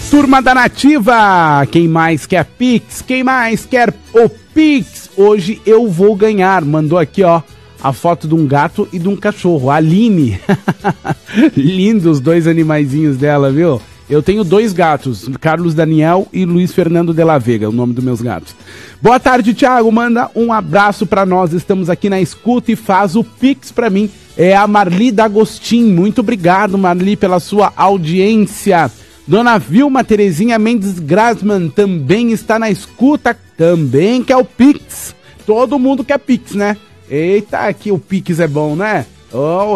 Turma da Nativa, quem mais quer Pix? Quem mais quer o Pix? Hoje eu vou ganhar. Mandou aqui, ó, a foto de um gato e de um cachorro. A Aline. Lindo os dois animaizinhos dela, viu? Eu tenho 2 gatos, Carlos Daniel e Luiz Fernando de la Vega, o nome dos meus gatos. Boa tarde, Thiago. Manda um abraço pra nós. Estamos aqui na escuta e faz o Pix pra mim. É a Marli D'Agostin. Muito obrigado, Marli, pela sua audiência. Dona Vilma Terezinha Mendes Grasman também está na escuta, também quer o Pix. Todo mundo quer Pix, né? Eita, aqui o Pix é bom, né? Ó,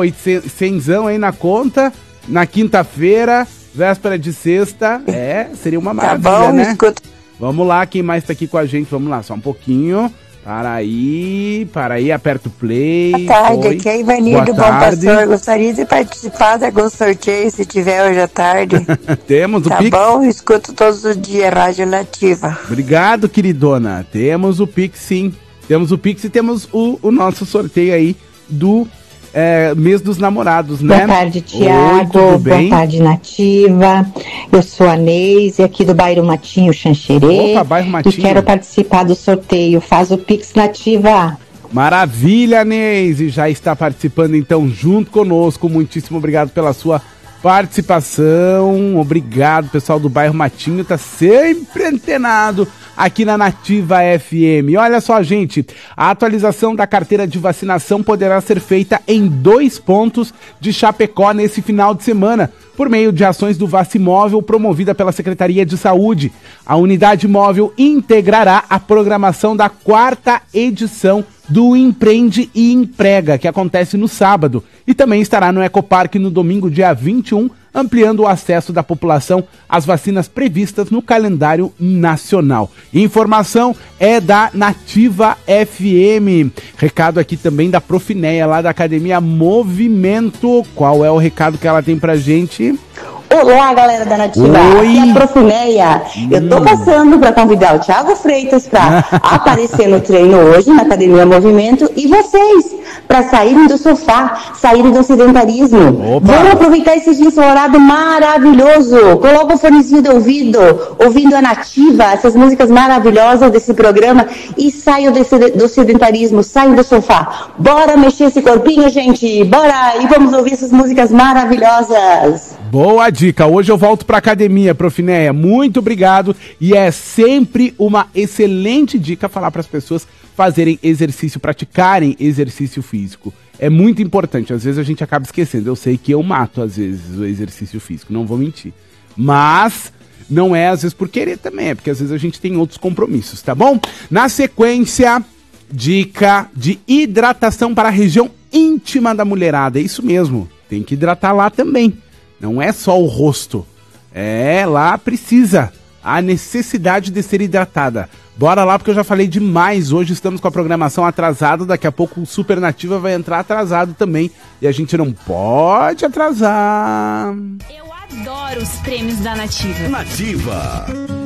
800 aí na conta, na quinta-feira, véspera de sexta. Seria uma maravilha, tá bom, né? Escuta. Vamos lá, quem mais tá aqui com a gente? Vamos lá, só um pouquinho. Para aí, aperta o play. Boa tarde, aqui é a Ivani do Bom Pastor. Gostaria de participar de algum sorteio, se tiver hoje à tarde. Temos o Pix. Tá bom, escuto todos os dias Rádio Nativa. Obrigado, queridona. Temos o Pix, sim. Temos o Pix e temos o nosso sorteio aí do mês dos namorados, né? Boa tarde, Thiago. Oi, boa tarde, Nativa. Eu sou a Neise, aqui do bairro Matinho, Xanxerê. Opa, bairro Matinho. E quero participar do sorteio. Faz o Pix, Nativa. Maravilha, Neise. Já está participando, então, junto conosco. Muitíssimo obrigado pela sua participação. Obrigado, pessoal do bairro Matinho. Tá sempre antenado aqui na Nativa FM. Olha só, gente, a atualização da carteira de vacinação poderá ser feita em 2 pontos de Chapecó nesse final de semana, por meio de ações do Vacimóvel promovida pela Secretaria de Saúde. A unidade móvel integrará a programação da 4ª edição do Empreende e Emprega, que acontece no sábado, e também estará no Ecoparque no domingo, dia 21, ampliando o acesso da população às vacinas previstas no calendário nacional. Informação é da Nativa FM. Recado aqui também da Profinéia, lá da Academia Movimento. Qual é o recado que ela tem pra gente? Olá, galera da Nativa. Oi. Aqui é a Profinéia. Eu tô passando para convidar o Thiago Freitas para aparecer no treino hoje na Academia Movimento e vocês para saírem do sofá, saírem do sedentarismo. Opa. Vamos aproveitar esse dia ensolarado maravilhoso. Coloca o fonezinho de ouvido, ouvindo a Nativa, essas músicas maravilhosas desse programa e saiam do sedentarismo, saiam do sofá. Bora mexer esse corpinho, gente. Bora e vamos ouvir essas músicas maravilhosas. Boa dica, hoje eu volto pra academia, Profinéia, muito obrigado, e é sempre uma excelente dica falar para as pessoas fazerem exercício, praticarem exercício físico, é muito importante, às vezes a gente acaba esquecendo, eu sei que eu mato às vezes o exercício físico, não vou mentir, mas não é às vezes por querer também, é porque às vezes a gente tem outros compromissos, tá bom? Na sequência, dica de hidratação para a região íntima da mulherada, é isso mesmo, tem que hidratar lá também. Não é só o rosto, lá precisa, a necessidade de ser hidratada. Bora lá porque eu já falei demais, hoje estamos com a programação atrasada, daqui a pouco o Super Nativa vai entrar atrasado também e a gente não pode atrasar. Eu adoro os prêmios da Nativa. Nativa.